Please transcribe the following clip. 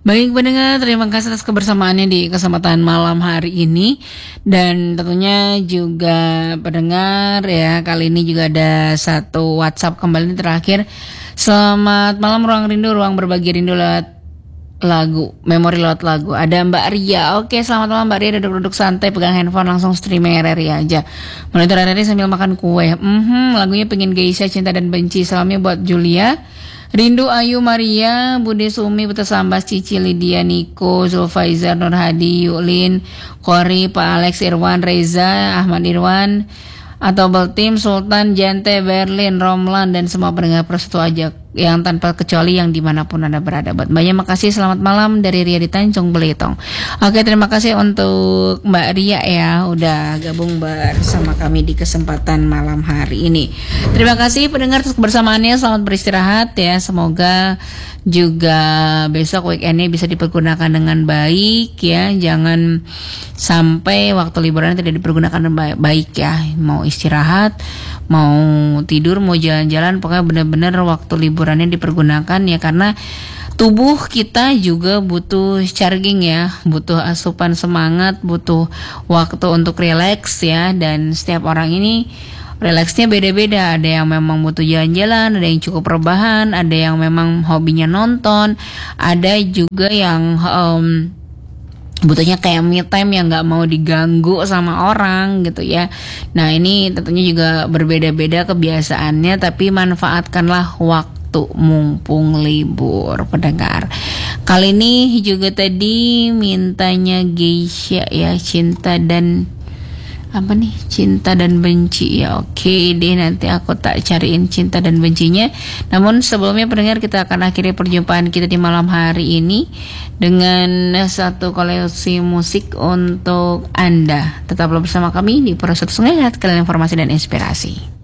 Baik pendengar, terima kasih atas kebersamaannya di kesempatan malam hari ini. Dan tentunya juga pendengar ya, kali ini juga ada satu WhatsApp kembali terakhir. Selamat malam Ruang Rindu, ruang berbagi rindu lewat lagu, memori lewat lagu. Ada Mbak Ria. Oke, selamat malam Mbak Ria, duduk-duduk santai, pegang handphone langsung streaming RRI aja. Monitor RRI sambil makan kue. Lagunya Pengen Geisha, Cinta dan Benci. Salamnya buat Julia, Rindu, Ayu, Maria, Bude Sumi, Betul Sambas, Cici, Lydia, Niko, Zulfaizar, Nur Hadi, Yuklin, Kori, Pak Alex, Irwan, Reza, Ahmad Irwan, atau Beltim, Sultan, Jante, Berlin, Romlan, dan semua pendengar Persatu Ajak yang tanpa kecuali yang dimanapun Anda berada. Buat banyak makasih, selamat malam dari Ria di Tanjung Belitung. Oke, terima kasih untuk Mbak Ria ya, udah gabung bersama kami di kesempatan malam hari ini. Terima kasih pendengar atas kebersamaannya, selamat beristirahat ya. Semoga juga besok weekendnya bisa dipergunakan dengan baik ya. Jangan sampai waktu liburan tidak dipergunakan dengan baik ya. Mau istirahat, mau tidur, mau jalan-jalan, pokoknya benar-benar waktu liburannya dipergunakan ya, karena tubuh kita juga butuh charging ya, butuh asupan semangat, butuh waktu untuk relax ya. Dan setiap orang ini relaksnya beda-beda. Ada yang memang butuh jalan-jalan, ada yang cukup rebahan, ada yang memang hobinya nonton, ada juga yang butuhnya kayak me time yang nggak mau diganggu sama orang gitu ya. Nah ini tentunya juga berbeda-beda kebiasaannya, tapi manfaatkanlah waktu mumpung libur pendengar. Kali ini juga tadi mintanya Geisha ya, Cinta dan apa nih, Cinta dan Benci ya. Oke deh, nanti aku tak cariin Cinta dan Bencinya. Namun sebelumnya pendengar, kita akan akhiri perjumpaan kita di malam hari ini dengan satu koleksi musik untuk Anda. Tetaplah bersama kami di Persatu Sungai, kalian informasi dan inspirasi.